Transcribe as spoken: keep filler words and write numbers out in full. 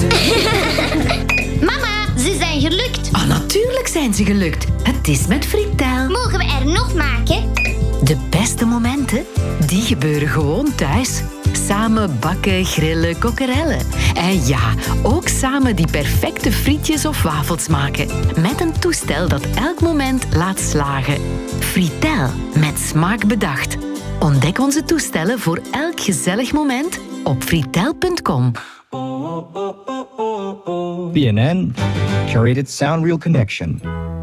Mama, ze zijn gelukt. Ah, natuurlijk zijn ze gelukt. Het is met Fritel. Mogen we er nog maken? De beste momenten, die gebeuren gewoon thuis. Samen bakken, grillen, kokkerellen. En ja, ook samen die perfecte frietjes of wafels maken. Met een toestel dat elk moment laat slagen. Fritel, met smaak bedacht. Ontdek onze toestellen voor elk gezellig moment op fritel punt com. B N N, Curated Sound Real Connection.